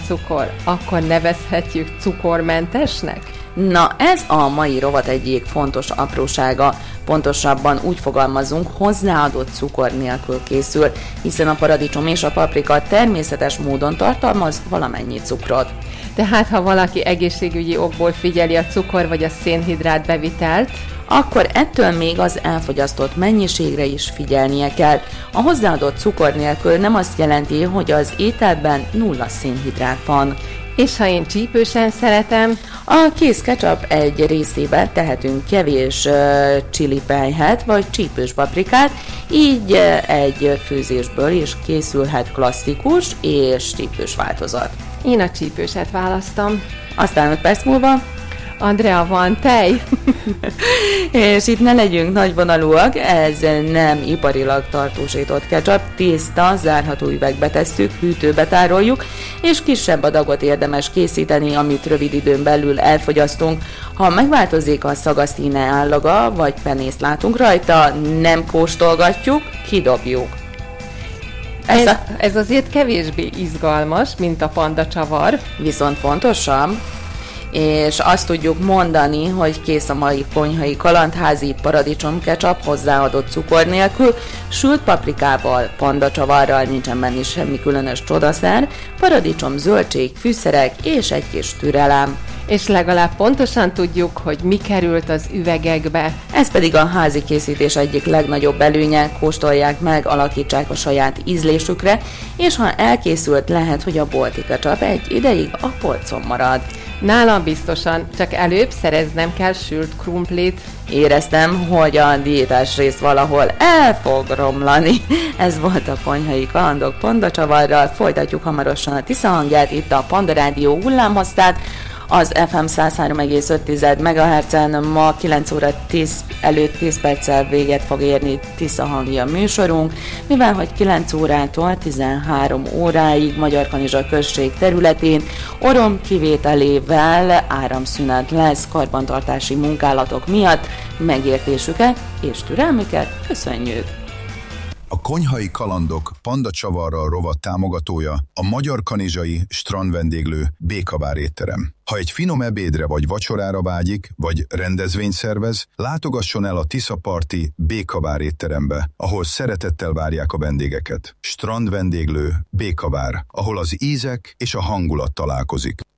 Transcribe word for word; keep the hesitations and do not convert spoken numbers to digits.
cukor, akkor nevezhetjük cukormentesnek? Na, ez a mai rovat egyik fontos aprósága. Pontosabban úgy fogalmazunk, hozzáadott cukor nélkül készül, hiszen a paradicsom és a paprika természetes módon tartalmaz valamennyi cukrot. Tehát, ha valaki egészségügyi okból figyeli a cukor vagy a szénhidrát bevitelt, akkor ettől még az elfogyasztott mennyiségre is figyelnie kell. A hozzáadott cukor nélkül nem azt jelenti, hogy az ételben nulla szénhidrát van. És ha én csípősen szeretem? A kész ketchup egy részébe tehetünk kevés uh, chilipelyhet vagy csípős paprikát, így uh, egy főzésből is készülhet klasszikus és csípős változat. Én a csípőset választom. Aztán öt perc múlva: Andrea, van tej? És itt ne legyünk nagyvonalúak, ez nem iparilag tartósított ketchup, tiszta, zárható üvegbe tesszük, hűtőbe tároljuk, és kisebb adagot érdemes készíteni, amit rövid időn belül elfogyasztunk. Ha megváltozik a szaga, színe, állaga, vagy penészt látunk rajta, nem kóstolgatjuk, kidobjuk. Ez, ez, a... ez azért kevésbé izgalmas, mint a panda csavar. Viszont fontosabb, és azt tudjuk mondani, hogy kész a mai konyhai kalandházi paradicsom ketchup hozzáadott cukor nélkül, sült paprikával, pandacsavarral, nincsen benne semmi különös csodaszer, paradicsom, zöldség, fűszerek és egy kis türelem. És legalább pontosan tudjuk, hogy mi került az üvegekbe. Ez pedig a házi készítés egyik legnagyobb előnye, kóstolják meg, alakítsák a saját ízlésükre, és ha elkészült, lehet, hogy a bolti ketchup egy ideig a polcon marad. Nálam biztosan, csak előbb szereznem kell sült krumplit. Éreztem, hogy a diétás rész valahol el fog romlani. Ez volt a Konyhai Kalandok pandacsavarral, folytatjuk hamarosan a Tisza hangját, itt a Panda Rádió hullámhosszát, az ef em száz három egész öt megahertzen. Ma kilenc óra tíz előtt tíz perccel véget fog érni Tisza hangja műsorunk, mivel hogy kilenc órától tizenhárom óráig Magyarkanizsa község területén orom kivételével áramszünet lesz karbantartási munkálatok miatt. Megértésüket és türelmüket köszönjük! A Konyhai Kalandok pandacsavarral rovat támogatója a Magyarkanizsai strandvendéglő Békabár étterem. Ha egy finom ebédre vagy vacsorára vágyik, vagy rendezvényt szervez, látogasson el a Tiszaparti Békabár étterembe, ahol szeretettel várják a vendégeket. Strandvendéglő Békabár, ahol az ízek és a hangulat találkozik.